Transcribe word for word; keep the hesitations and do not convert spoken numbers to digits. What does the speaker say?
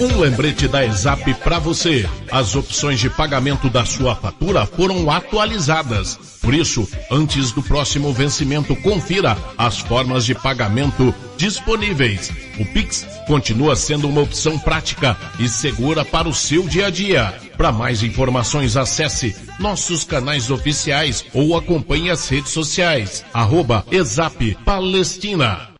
Um lembrete da ESAP para você. As opções de pagamento da sua fatura foram atualizadas. Por isso, antes do próximo vencimento, confira as formas de pagamento disponíveis. O Pix continua sendo uma opção prática e segura para o seu dia a dia. Para mais informações, acesse nossos canais oficiais ou acompanhe as redes sociais. Arroba ESAP Palestina.